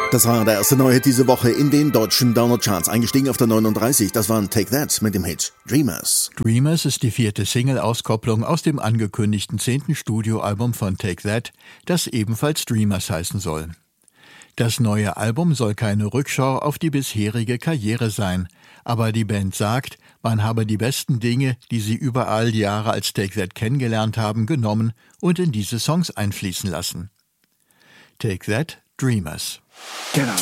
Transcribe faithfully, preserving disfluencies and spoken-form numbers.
Das war der erste neue Hit diese Woche in den deutschen Downer-Charts. Eingestiegen auf der neununddreißig, das waren Take That mit dem Hit Dreamers. Dreamers ist die vierte Single-Auskopplung aus dem angekündigten zehnten Studioalbum von Take That, das ebenfalls Dreamers heißen soll. Das neue Album soll keine Rückschau auf die bisherige Karriere sein, aber die Band sagt, man habe die besten Dinge, die sie über all die Jahre als Take That kennengelernt haben, genommen und in diese Songs einfließen lassen. Take That, Dreamers. Get up.